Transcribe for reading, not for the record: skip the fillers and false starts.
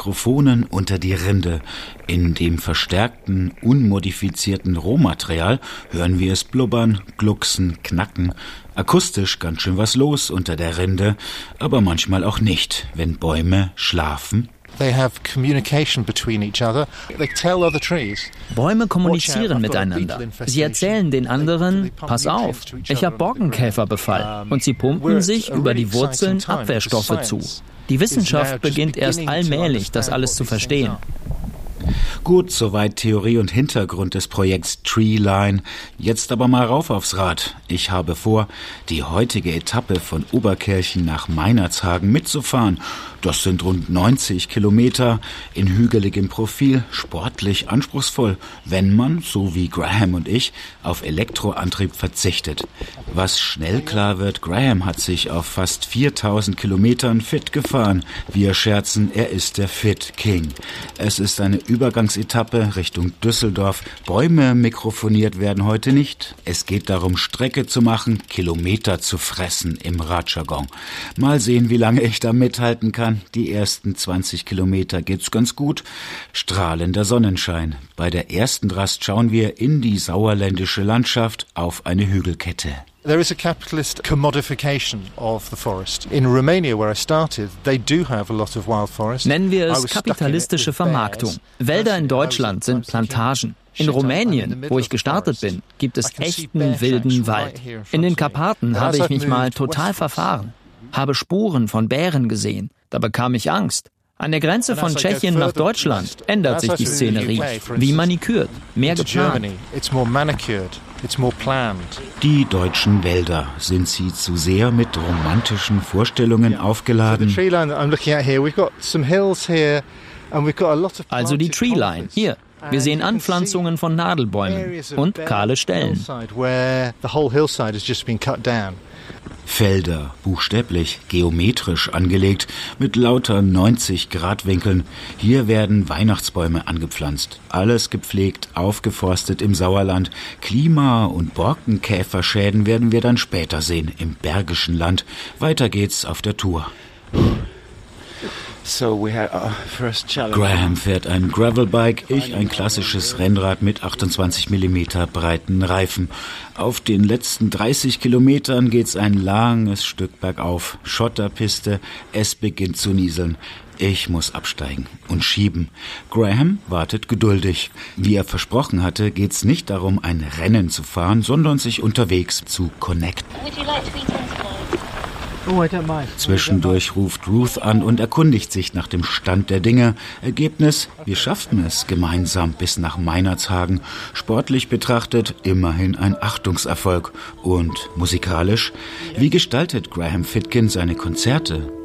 Mikrofonen unter die Rinde. In dem verstärkten, unmodifizierten Rohmaterial hören wir es blubbern, glucksen, knacken. Akustisch ganz schön was los unter der Rinde, aber manchmal auch nicht, wenn Bäume schlafen. Bäume kommunizieren miteinander. Sie erzählen den anderen, pass auf, ich habe Borkenkäferbefall. Und sie pumpen sich über die Wurzeln Abwehrstoffe zu. Die Wissenschaft beginnt erst allmählich, das alles zu verstehen. Gut, soweit Theorie und Hintergrund des Projekts Treeline. Jetzt aber mal rauf aufs Rad. Ich habe vor, die heutige Etappe von Oberkirchen nach Meinerzhagen mitzufahren. Das sind rund 90 Kilometer in hügeligem Profil, sportlich anspruchsvoll, wenn man, so wie Graham und ich, auf Elektroantrieb verzichtet. Was schnell klar wird, Graham hat sich auf fast 4000 Kilometern fit gefahren. Wir scherzen, er ist der Fit King. Es ist eine Übergangsetappe Richtung Düsseldorf. Bäume mikrofoniert werden heute nicht. Es geht darum, Strecke zu machen, Kilometer zu fressen im Radjargon. Mal sehen, wie lange ich da mithalten kann. Die ersten 20 Kilometer geht's ganz gut. Strahlender Sonnenschein. Bei der ersten Rast schauen wir in die sauerländische Landschaft auf eine Hügelkette. There is a capitalist commodification of the forest. In Romania, where I started, they do have a lot of wild forest. Nennen wir es kapitalistische Vermarktung. Wälder in Deutschland sind Plantagen. In Rumänien, wo ich gestartet bin, gibt es echten wilden Wald. In den Karpaten habe ich mich mal total verfahren. Habe Spuren von Bären gesehen. Da bekam ich Angst. An der Grenze von Tschechien nach Deutschland ändert sich die Szenerie. Wie manikürt, mehr geplant. Die deutschen Wälder, sind sie zu sehr mit romantischen Vorstellungen aufgeladen? Also die Treeline, hier. Wir sehen Anpflanzungen von Nadelbäumen und kahle Stellen. Felder, buchstäblich, geometrisch angelegt, mit lauter 90-Grad-Winkeln. Hier werden Weihnachtsbäume angepflanzt. Alles gepflegt, aufgeforstet im Sauerland. Klima- und Borkenkäferschäden werden wir dann später sehen, im Bergischen Land. Weiter geht's auf der Tour. Graham fährt ein Gravelbike, ich ein klassisches Rennrad mit 28 mm breiten Reifen. Auf den letzten 30 Kilometern geht's ein langes Stück bergauf. Schotterpiste, es beginnt zu nieseln. Ich muss absteigen und schieben. Graham wartet geduldig. Wie er versprochen hatte, geht's nicht darum, ein Rennen zu fahren, sondern sich unterwegs zu connecten. Zwischendurch ruft Ruth an und erkundigt sich nach dem Stand der Dinge. Ergebnis, wir schafften es gemeinsam bis nach Meinerzhagen. Sportlich betrachtet immerhin ein Achtungserfolg. Und musikalisch, wie gestaltet Graham Fitkin seine Konzerte?